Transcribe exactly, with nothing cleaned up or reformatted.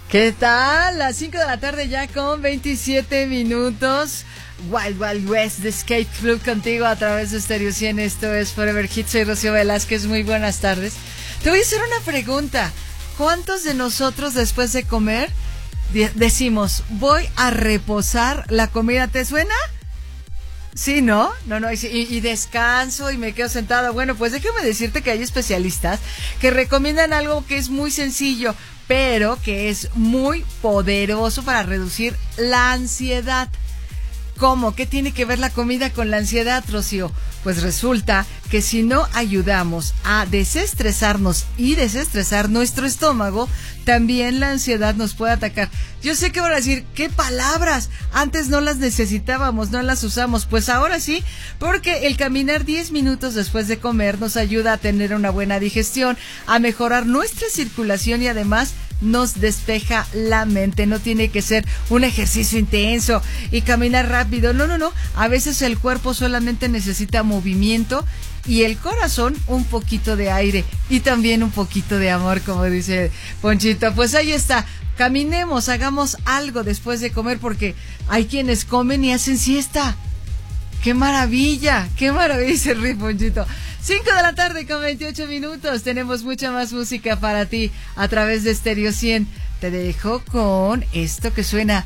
¿Qué tal? Las cinco de la tarde ya con veintisiete minutos. Wild Wild West de Skate Club contigo a través de Stereo cien. Esto es Forever Hits. Soy Rocío Velázquez. Muy buenas tardes. Te voy a hacer una pregunta. ¿Cuántos de nosotros después de comer de- decimos, voy a reposar la comida? ¿Te suena? Sí, ¿no? No, no, y, y descanso y me quedo sentado. Bueno, pues déjame decirte que hay especialistas que recomiendan algo que es muy sencillo, pero que es muy poderoso para reducir la ansiedad. ¿Cómo? ¿Qué tiene que ver la comida con la ansiedad, Rocío? Pues resulta que si no ayudamos a desestresarnos y desestresar nuestro estómago, también la ansiedad nos puede atacar. Yo sé que van a decir, ¿qué palabras? Antes no las necesitábamos, no las usamos. Pues ahora sí, porque el caminar diez minutos después de comer nos ayuda a tener una buena digestión, a mejorar nuestra circulación y además nos despeja la mente. No tiene que ser un ejercicio intenso y caminar rápido. No, no, no. A veces el cuerpo solamente necesita movimiento y el corazón un poquito de aire y también un poquito de amor, como dice Ponchito. Pues ahí está. Caminemos, hagamos algo después de comer porque hay quienes comen y hacen siesta. ¡Qué maravilla! ¡Qué maravilla ese ritmo, Ponchito! cinco de la tarde con veintiocho minutos. Tenemos mucha más música para ti a través de Stereo cien. Te dejo con esto que suena